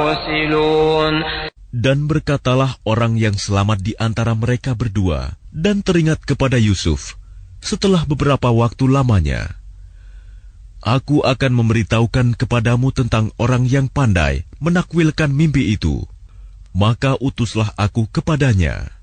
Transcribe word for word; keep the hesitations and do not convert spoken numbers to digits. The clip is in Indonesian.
مُرْسِلُونَ. Dan berkatalah orang yang selamat di antara mereka berdua dan teringat kepada Yusuf setelah beberapa waktu lamanya. Aku akan memberitahukan kepadamu tentang orang yang pandai menakwilkan mimpi itu. Maka utuslah aku kepadanya.